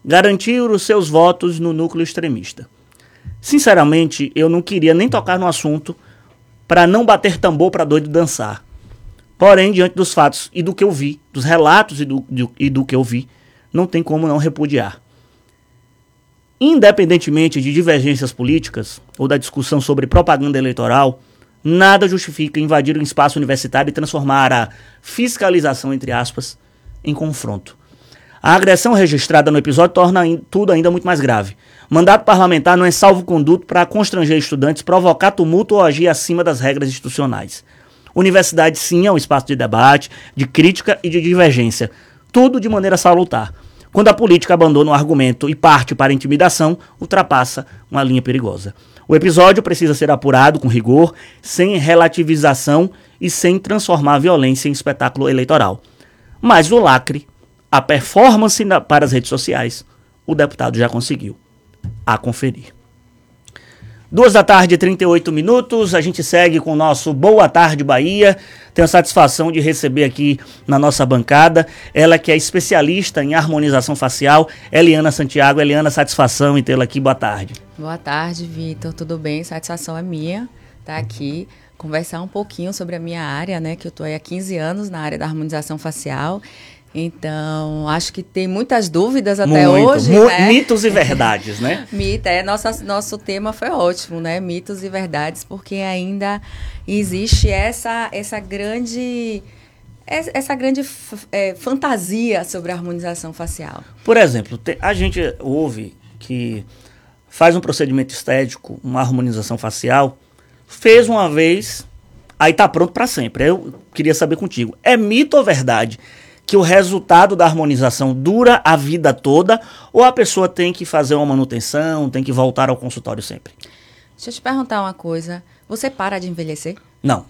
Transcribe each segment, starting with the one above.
garantir os seus votos no núcleo extremista. Sinceramente, eu não queria nem tocar no assunto para não bater tambor para doido dançar. Porém, diante dos fatos e do que eu vi, dos relatos e do que eu vi, não tem como não repudiar. Independentemente de divergências políticas ou da discussão sobre propaganda eleitoral, nada justifica invadir um espaço universitário e transformar a fiscalização, entre aspas, em confronto. A agressão registrada no episódio torna tudo ainda muito mais grave. Mandato parlamentar não é salvo-conduto para constranger estudantes, provocar tumulto ou agir acima das regras institucionais. Universidade, sim, é um espaço de debate, de crítica e de divergência. Tudo de maneira salutar. Quando a política abandona o argumento e parte para a intimidação, ultrapassa uma linha perigosa. O episódio precisa ser apurado com rigor, sem relativização e sem transformar a violência em espetáculo eleitoral. Mas o lacre, a performance para as redes sociais, o deputado já conseguiu. A conferir. 2h38, a gente segue com o nosso Boa Tarde Bahia. Tenho a satisfação de receber aqui na nossa bancada ela que é especialista em harmonização facial, Eliana Santiago. Eliana, satisfação em tê-la aqui, boa tarde. Boa tarde, Vitor, tudo bem? Satisfação é minha estar aqui, conversar um pouquinho sobre a minha área, né, que eu estou há 15 anos na área da harmonização facial. Então, acho que tem muitas dúvidas até hoje, né? Mitos e verdades, né? Nosso tema foi ótimo, né? Mitos e verdades, porque ainda existe essa grande fantasia sobre a harmonização facial. Por exemplo, a gente ouve que faz um procedimento estético, uma harmonização facial, fez uma vez, aí tá pronto para sempre. Eu queria saber contigo, é mito ou verdade que o resultado da harmonização dura a vida toda, ou a pessoa tem que fazer uma manutenção, tem que voltar ao consultório sempre? Deixa eu te perguntar uma coisa. Você para de envelhecer? Não.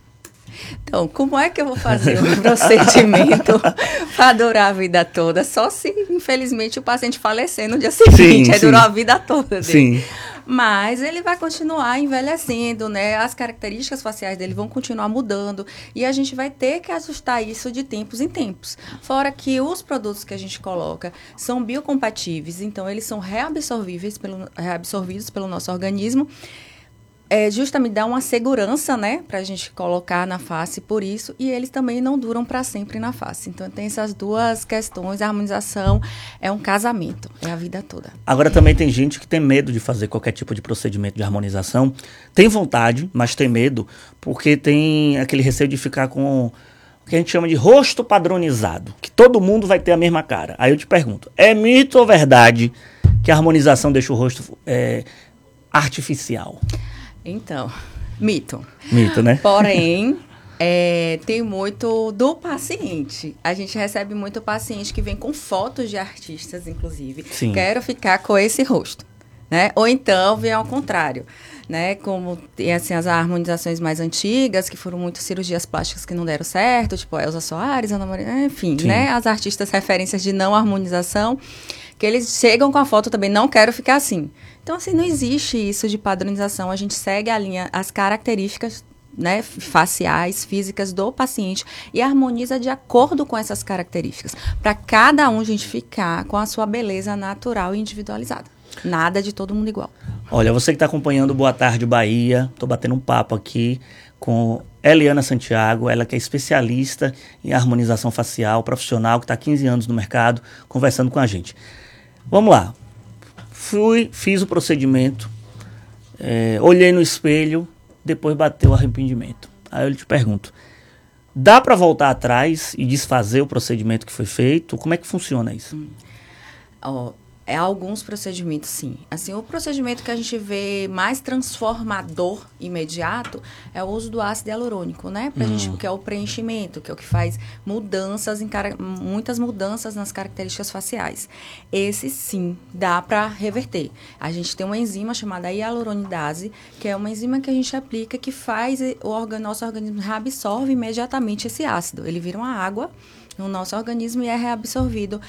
Então, como é que eu vou fazer um procedimento para durar a vida toda? Só se, infelizmente, o paciente falecer no dia seguinte. Aí durou a vida toda dele. Sim. Mas ele vai continuar envelhecendo, né? As características faciais dele vão continuar mudando e a gente vai ter que ajustar isso de tempos em tempos. Fora que os produtos que a gente coloca são biocompatíveis, então eles são reabsorvidos pelo nosso organismo. Justamente dá uma segurança, né, pra gente colocar na face por isso, e eles também não duram para sempre na face. Então tem essas duas questões. A harmonização é um casamento, é a vida toda. Agora também tem gente que tem medo de fazer qualquer tipo de procedimento de harmonização, tem vontade, mas tem medo, porque tem aquele receio de ficar com o que a gente chama de rosto padronizado, que todo mundo vai ter a mesma cara. Aí eu te pergunto, é mito ou verdade que a harmonização deixa o rosto artificial? Então, mito. Mito, né? Porém, tem muito do paciente. A gente recebe muito paciente que vem com fotos de artistas, inclusive. Sim. Quero ficar com esse rosto, né? Ou então, vem ao contrário, né? Como tem assim, as harmonizações mais antigas, que foram muito cirurgias plásticas que não deram certo, tipo a Elza Soares, Ana Maria, enfim, Sim. né? As artistas referências de não harmonização, que eles chegam com a foto também, não quero ficar assim. Então, assim, não existe isso de padronização. A gente segue a linha, as características, né, faciais, físicas do paciente e harmoniza de acordo com essas características. Para cada um a gente ficar com a sua beleza natural e individualizada. Nada de todo mundo igual. Olha, você que está acompanhando Boa Tarde Bahia, estou batendo um papo aqui com Eliana Santiago, ela que é especialista em harmonização facial, profissional, que está há 15 anos no mercado, conversando com a gente. Vamos lá. Fiz o procedimento, olhei no espelho, depois bateu o arrependimento. Aí eu te pergunto, dá para voltar atrás e desfazer o procedimento que foi feito? Como é que funciona isso? Alguns procedimentos, sim. Assim, o procedimento que a gente vê mais transformador imediato é o uso do ácido hialurônico, né? Que é o preenchimento, que é o que faz muitas mudanças nas características faciais. Esse, sim, dá para reverter. A gente tem uma enzima chamada hialuronidase, que é uma enzima que a gente aplica que faz nosso organismo reabsorve imediatamente esse ácido. Ele vira uma água no nosso organismo e é reabsorvido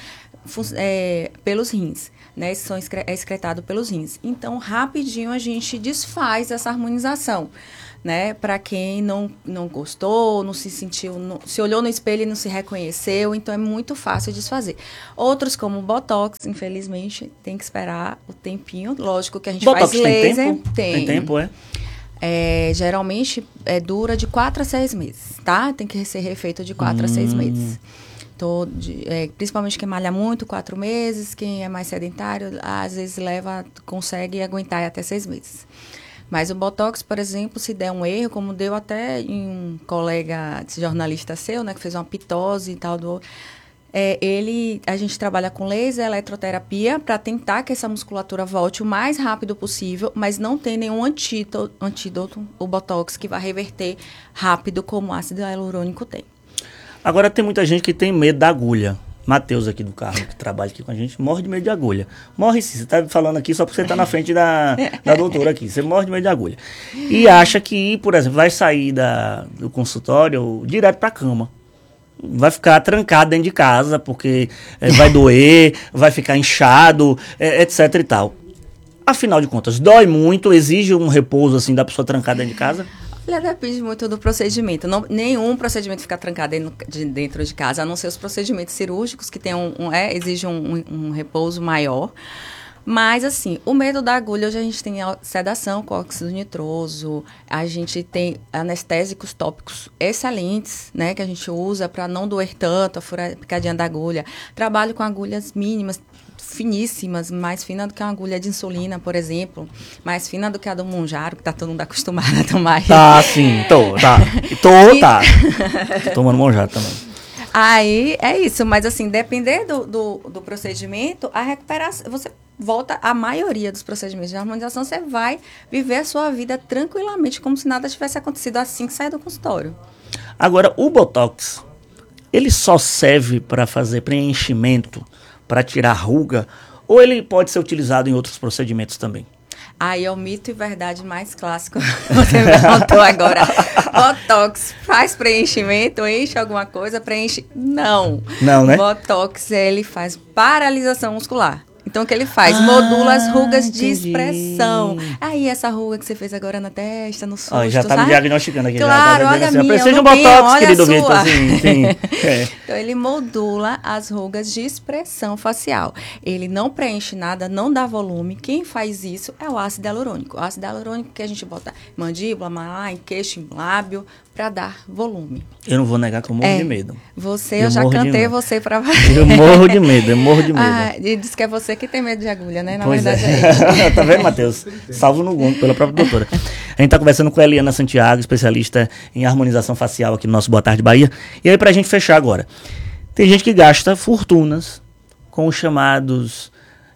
pelos rins, né? É excretado pelos rins. Então, rapidinho a gente desfaz essa harmonização. né? Para quem não gostou, não se sentiu, se olhou no espelho e não se reconheceu, então é muito fácil desfazer. Outros, como o Botox, infelizmente, tem que esperar o tempinho. Lógico que a gente Botox faz laser. Tem tempo? Tem tempo, Geralmente dura de 4 a 6 meses, tá? Tem que ser refeito de 4 a 6 meses. Principalmente quem malha muito, 4 meses. Quem é mais sedentário, às vezes consegue aguentar até 6 meses. Mas o Botox, por exemplo, se der um erro, como deu até em um colega jornalista seu, né, que fez uma pitose e tal, a gente trabalha com laser, eletroterapia, para tentar que essa musculatura volte o mais rápido possível, mas não tem nenhum antídoto, o Botox, que vai reverter rápido como o ácido hialurônico tem. Agora tem muita gente que tem medo da agulha. Matheus aqui do carro, que trabalha aqui com a gente, morre de medo de agulha. Morre sim, você está falando aqui só porque você está na frente da doutora aqui. Você morre de medo de agulha. E acha que, por exemplo, vai sair do consultório direto para a cama. Vai ficar trancado dentro de casa, porque vai doer, vai ficar inchado, etc e tal. Afinal de contas, dói muito, exige um repouso assim da pessoa trancada dentro de casa? Depende muito do procedimento. Nenhum procedimento fica trancado dentro de casa, a não ser os procedimentos cirúrgicos, que exigem um repouso maior. Mas, assim, o medo da agulha, hoje a gente tem a sedação com óxido nitroso, a gente tem anestésicos tópicos excelentes, né, que a gente usa para não doer tanto a picadinha da agulha. Trabalho com agulhas mínimas, finíssimas, mais fina do que uma agulha de insulina, por exemplo, mais fina do que a do Mounjaro, que tá todo mundo acostumado a tomar. Tá, sim, tô. Tô tomando Mounjaro também. Aí, é isso, mas assim, depender do procedimento, a recuperação, você volta, a maioria dos procedimentos de harmonização, você vai viver a sua vida tranquilamente, como se nada tivesse acontecido assim que sair do consultório. Agora, o Botox, ele só serve para fazer preenchimento, para tirar ruga, ou ele pode ser utilizado em outros procedimentos também? Aí é o mito e verdade mais clássico. Você me contou agora. Botox faz preenchimento, enche alguma coisa, preenche. Não. Não, né? Botox, ele faz paralisação muscular. Então, o que ele faz? Modula as rugas de expressão. Aí, essa ruga que você fez agora na testa, no susto, já tá me diagnosticando aqui. Claro, já tá olha assim, a minha, precisa de um Botox, querido Vitor. Sim. Então, ele modula as rugas de expressão facial. Ele não preenche nada, não dá volume. Quem faz isso é o ácido hialurônico. O ácido hialurônico que a gente bota em mandíbula, malar, em queixo, em lábio, para dar volume. Eu não vou negar que eu morro de medo. Eu já cantei você para Eu morro de medo. E diz que é você que tem medo de agulha, né? Na pois verdade é. Tá vendo, Matheus? Salvo no Google pela própria doutora. A gente tá conversando com a Eliana Santiago, especialista em harmonização facial aqui no nosso Boa Tarde Bahia. E aí, pra gente fechar agora. Tem gente que gasta fortunas com os chamados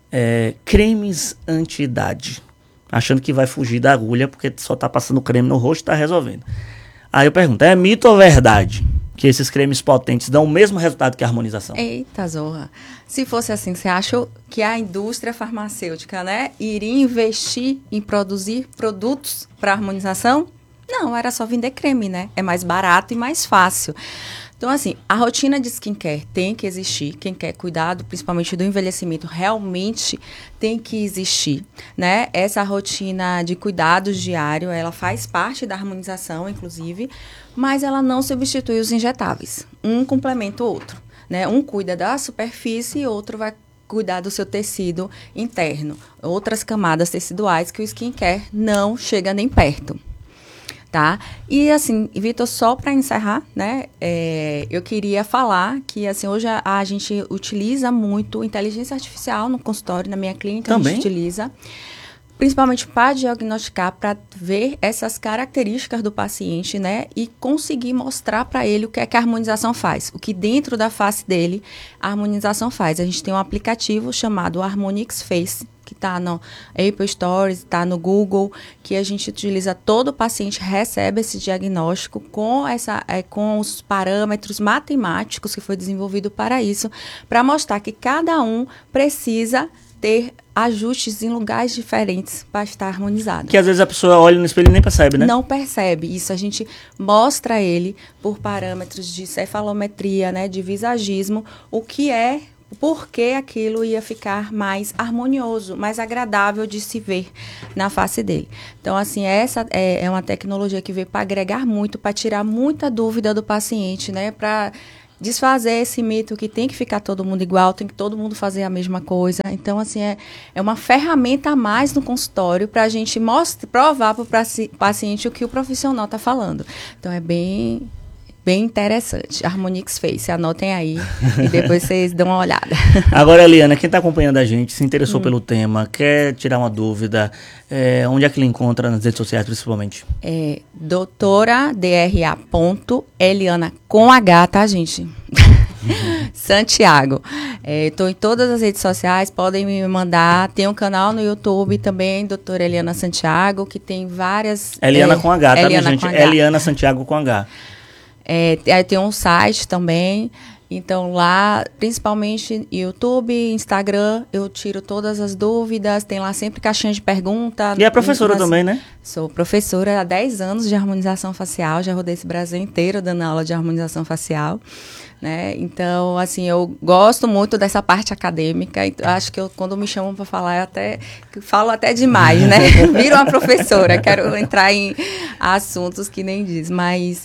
cremes anti-idade, achando que vai fugir da agulha porque só tá passando creme no rosto e tá resolvendo. Aí eu pergunto, é mito ou verdade que esses cremes potentes dão o mesmo resultado que a harmonização? Eita, zorra. Se fosse assim, você acha que a indústria farmacêutica, né, iria investir em produzir produtos para harmonização? Não, era só vender creme, né? É mais barato e mais fácil. Então, assim, a rotina de skincare tem que existir. Quem quer cuidado, principalmente do envelhecimento, realmente tem que existir, né? Essa rotina de cuidados diário, ela faz parte da harmonização, inclusive, mas ela não substitui os injetáveis. Um complementa o outro, né? Um cuida da superfície e outro vai cuidar do seu tecido interno. Outras camadas teciduais que o skincare não chega nem perto. Tá? E assim, Vitor, só para encerrar, né, eu queria falar que assim, hoje a gente utiliza muito inteligência artificial no consultório, na minha clínica. Também? A gente utiliza, principalmente para diagnosticar, para ver essas características do paciente, né, e conseguir mostrar para ele o que é que a harmonização faz, o que dentro da face dele a harmonização faz. A gente tem um aplicativo chamado Harmonix Face, que está no Apple Store, está no Google, que a gente utiliza, todo paciente recebe esse diagnóstico com os parâmetros matemáticos que foi desenvolvido para isso, para mostrar que cada um precisa ter ajustes em lugares diferentes para estar harmonizado. Que às vezes a pessoa olha no espelho e nem percebe, né? Não percebe. Isso a gente mostra a ele por parâmetros de cefalometria, né, de visagismo, o que é por que aquilo ia ficar mais harmonioso, mais agradável de se ver na face dele. Então, assim, essa é uma tecnologia que veio para agregar muito, para tirar muita dúvida do paciente, né? Para desfazer esse mito que tem que ficar todo mundo igual, tem que todo mundo fazer a mesma coisa. Então, assim, é uma ferramenta a mais no consultório para a gente provar para o paciente o que o profissional está falando. Então, é bem interessante. Harmonix Face, anotem aí e depois vocês dão uma olhada. Agora, Eliana, quem está acompanhando a gente, se interessou pelo tema, quer tirar uma dúvida, onde é que ele encontra nas redes sociais, principalmente? Doutora DRA. Eliana com H, tá, gente? Santiago. Estou em todas as redes sociais, podem me mandar. Tem um canal no YouTube também, doutora Eliana Santiago, que tem várias... Eliana com H, tá, Eliana minha gente? com H. Eliana Santiago com H. Tem um site também, então lá, principalmente YouTube, Instagram, eu tiro todas as dúvidas, tem lá sempre caixinha de pergunta. E é professora também, né? Sou professora há 10 anos de harmonização facial, já rodei esse Brasil inteiro dando aula de harmonização facial, né? Então, assim, eu gosto muito dessa parte acadêmica, acho que quando me chamam para falar, falo até demais, né? Viro uma professora, quero entrar em assuntos que nem diz, mas...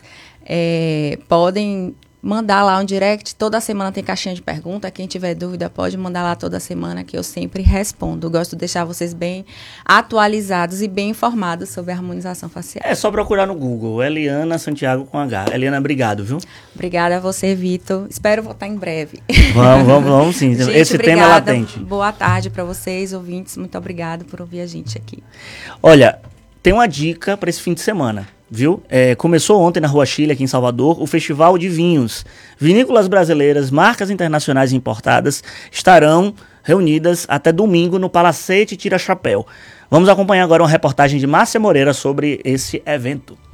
podem mandar lá um direct, toda semana tem caixinha de pergunta, quem tiver dúvida pode mandar lá toda semana que eu sempre respondo. Gosto de deixar vocês bem atualizados e bem informados sobre a harmonização facial. É só procurar no Google, Eliana Santiago com H. Eliana, obrigado, viu? Obrigada a você, Vitor. Espero voltar em breve. Vamos sim. Gente, esse obrigada. tema é latente. Boa tarde para vocês, ouvintes. Muito obrigada por ouvir a gente aqui. Olha, tem uma dica para esse fim de semana. Viu? Começou ontem na Rua Chile, aqui em Salvador, o Festival de Vinhos. Vinícolas brasileiras, marcas internacionais importadas estarão reunidas até domingo no Palacete Tira Chapéu. Vamos acompanhar agora uma reportagem de Márcia Moreira sobre esse evento.